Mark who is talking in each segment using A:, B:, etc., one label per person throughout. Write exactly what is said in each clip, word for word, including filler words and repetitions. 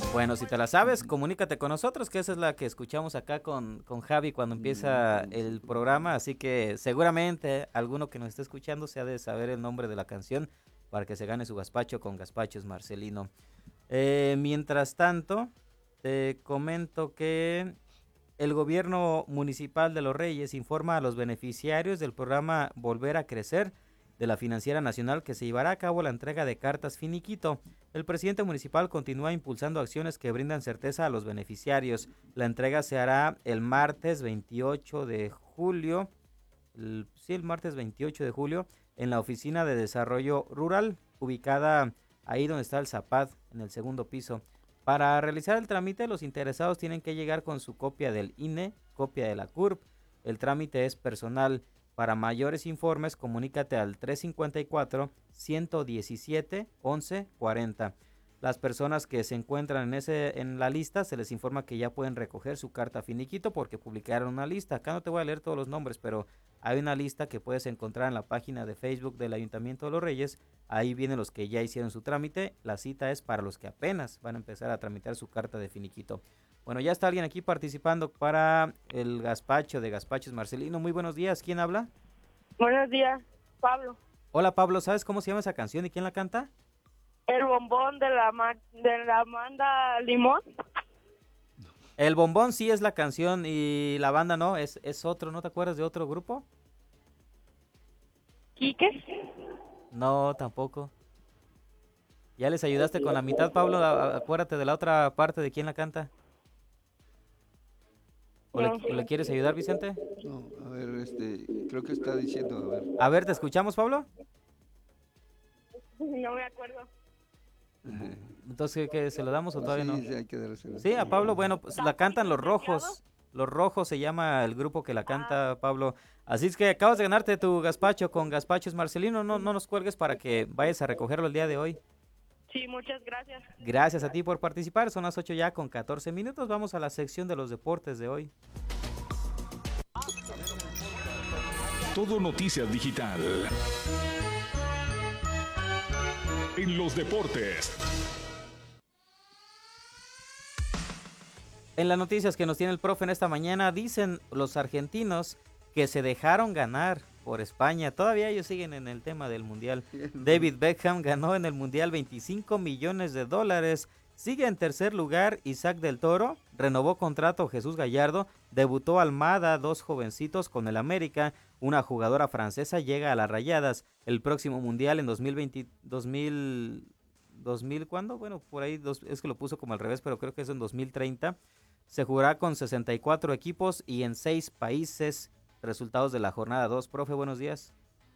A: Bueno, si te la sabes, comunícate con nosotros, que esa es la que escuchamos acá con, con Javi cuando empieza el programa, así que seguramente alguno que nos esté escuchando se ha de saber el nombre de la canción para que se gane su gazpacho con Gazpachos Marcelino. Eh, mientras tanto, te comento que el gobierno municipal de Los Reyes informa a los beneficiarios del programa Volver a Crecer de la Financiera Nacional que se llevará a cabo la entrega de cartas finiquito. El presidente municipal continúa impulsando acciones que brindan certeza a los beneficiarios. La entrega se hará el martes veintiocho de julio, el, sí, el martes veintiocho de julio, en la Oficina de Desarrollo Rural, ubicada ahí donde está el Zapad, en el segundo piso. Para realizar el trámite, los interesados tienen que llegar con su copia del I N E, copia de la C U R P. El trámite es personal. Para mayores informes, comunícate al tres cincuenta y cuatro, ciento diecisiete, once cuarenta. Las personas que se encuentran en, ese, en la lista se les informa que ya pueden recoger su carta finiquito porque publicaron una lista. Acá no te voy a leer todos los nombres, pero hay una lista que puedes encontrar en la página de Facebook del Ayuntamiento de Los Reyes. Ahí vienen los que ya hicieron su trámite. La cita es para los que apenas van a empezar a tramitar su carta de finiquito. Bueno, ya está alguien aquí participando para el gazpacho de Gazpachos Marcelino. Muy buenos días, ¿quién habla?
B: Buenos días, Pablo.
A: Hola Pablo, ¿sabes cómo se llama esa canción y quién la canta?
B: El bombón de la ma- de la Amanda Limón.
A: El bombón sí es la canción y la banda no, es, es otro, ¿no te acuerdas de otro grupo?
B: ¿Quique?
A: No, tampoco. Ya les ayudaste con la mitad, Pablo, a- a- acuérdate de la otra parte de quién la canta. ¿O le,
B: No,
A: o le quieres ayudar, Vicente?
C: No, a ver, este, creo que está diciendo, a ver.
A: A ver, ¿te escuchamos, Pablo?
B: no me acuerdo.
A: Entonces, ¿qué, se lo damos o todavía no?
C: Sí, sí, hay que dárselo.
A: Sí, a Pablo, bueno, pues la cantan Los
B: licenciado?
A: Rojos. Los Rojos se llama el grupo que la
B: Ah,
A: canta, Pablo. Así es que acabas de ganarte tu gazpacho con Gazpachos Marcelino. No, no nos cuelgues para que vayas a recogerlo el día de hoy.
B: sí, muchas gracias.
A: Gracias a ti por participar. Son las ocho ya con catorce minutos. Vamos a la sección de los deportes de hoy.
D: Todo Noticias Digital. En los deportes.
A: En las noticias que nos tiene el profe en esta mañana, dicen los argentinos que se dejaron ganar por España. Todavía ellos siguen en el tema del mundial. David Beckham ganó en el mundial veinticinco millones de dólares. Sigue en tercer lugar Isaac del Toro, renovó contrato Jesús Gallardo, debutó Almada, dos jovencitos con el América, una jugadora francesa llega a las Rayadas. El próximo mundial en dos mil veinte, dos mil, dos mil, ¿cuándo? Bueno, por ahí dos, es que lo puso como al revés, pero creo que es en dos mil treinta. Se jugará con sesenta y cuatro equipos y en seis países. Resultados de la jornada dos. Profe, buenos días.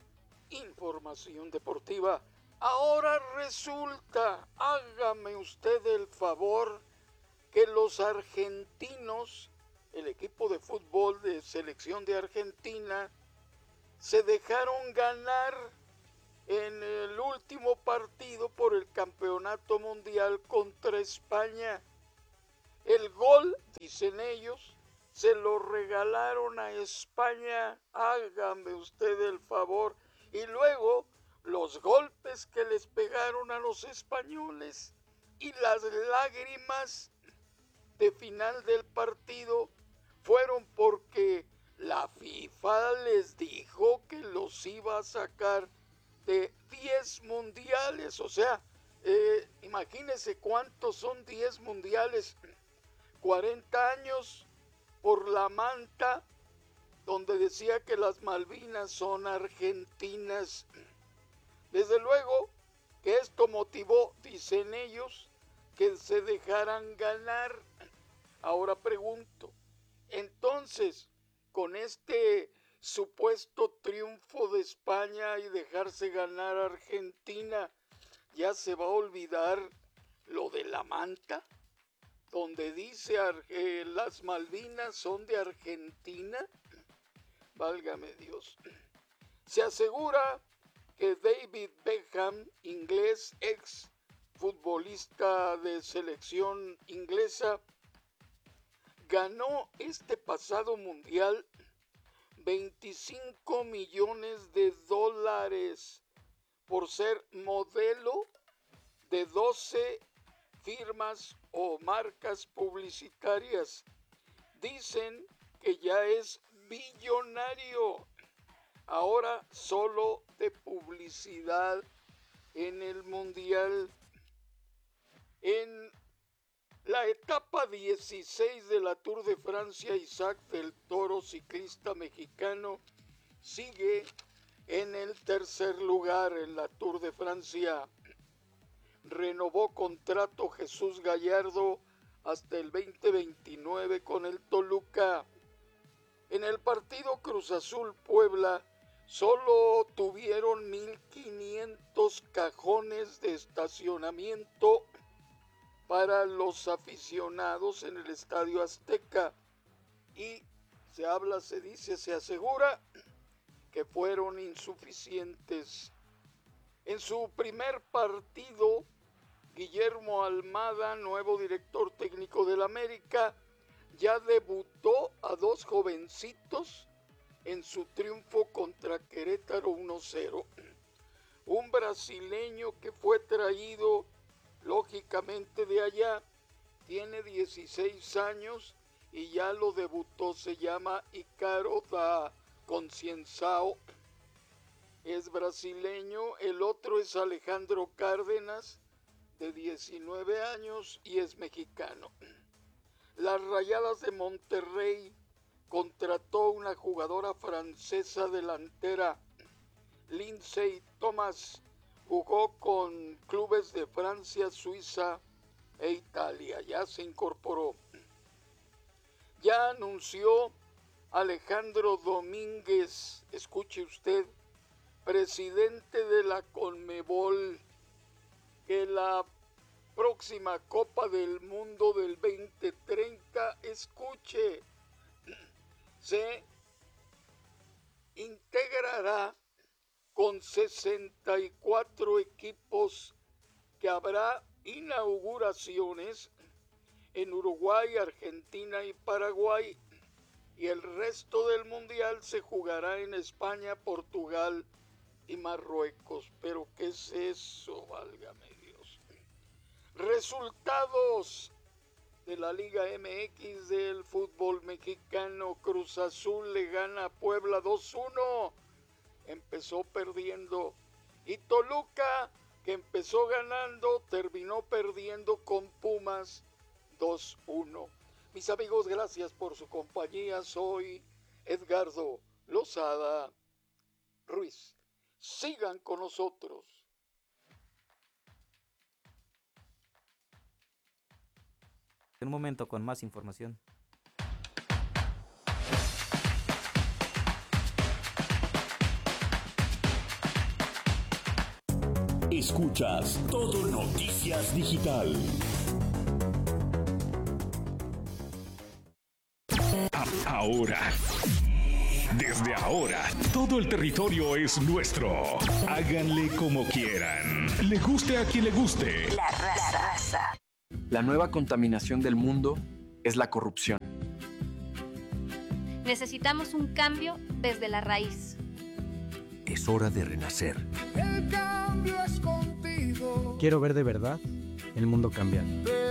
E: Información deportiva. Ahora resulta, hágame usted el favor, que los argentinos, el equipo de fútbol de selección de Argentina, se dejaron ganar en el último partido por el campeonato mundial contra España. El gol, dicen ellos, se lo regalaron a España, hágame usted el favor. Y luego los golpes que les pegaron a los españoles y las lágrimas de final del partido fueron porque la FIFA les dijo que los iba a sacar de diez mundiales. O sea, eh, imagínense cuántos son diez mundiales. cuarenta años por la manta donde decía que las Malvinas son argentinas. Desde luego que esto motivó, dicen ellos, que se dejaran ganar. Ahora pregunto, entonces, con este supuesto triunfo de España y dejarse ganar a Argentina, ¿ya se va a olvidar lo de la manta? Donde dice eh, las Malvinas son de Argentina. Válgame Dios. Se asegura que David Beckham, inglés, ex futbolista de selección inglesa, ganó este pasado mundial veinticinco millones de dólares por ser modelo de doce firmas o marcas publicitarias. Dicen que ya es billonario. Ahora solo de publicidad en el Mundial. En la etapa dieciséis de la Tour de Francia, Isaac del Toro, ciclista mexicano, sigue en el tercer lugar en la Tour de Francia. Renovó contrato Jesús Gallardo hasta el veinte veintinueve con el Toluca. En el partido Cruz Azul Puebla solo tuvieron mil quinientos cajones de estacionamiento para los aficionados en el Estadio Azteca y se habla, se dice, se asegura que fueron insuficientes. En su primer partido, Guillermo Almada, nuevo director técnico del América, ya debutó a dos jovencitos en su triunfo contra Querétaro uno cero. Un brasileño que fue traído lógicamente de allá, tiene dieciséis años y ya lo debutó, se llama Ícaro da Conceição, es brasileño. El otro es Alejandro Cárdenas, de diecinueve años y es mexicano. Las Rayadas de Monterrey contrató una jugadora francesa delantera, Lindsay Thomas. Jugó con clubes de Francia, Suiza e Italia. Ya se incorporó. Ya anunció Alejandro Domínguez, escuche usted, presidente de la Conmebol, que la próxima Copa del Mundo del veinte treinta, escuche, se integrará con sesenta y cuatro equipos, que habrá inauguraciones en Uruguay, Argentina y Paraguay, y el resto del mundial se jugará en España, Portugal y Marruecos. Pero ¿qué es eso? Válgame Dios. Resultados de la Liga M X del fútbol mexicano. Cruz Azul le gana a Puebla dos uno. Empezó perdiendo. Y Toluca, que empezó ganando, terminó perdiendo con Pumas dos uno. Mis amigos, gracias por su compañía. Soy Edgardo Lozada Ruiz. Sigan con nosotros.
A: En un momento con más información.
F: Escuchas Todo Noticias Digital.
D: Ahora, desde ahora, todo el territorio es nuestro. Háganle como quieran. Le guste a quien le guste.
G: La raza.
H: La nueva contaminación del mundo es la corrupción.
I: Necesitamos un cambio desde la raíz.
J: Es hora de renacer.
K: El cambio es contigo.
L: Quiero ver de verdad el mundo cambiar.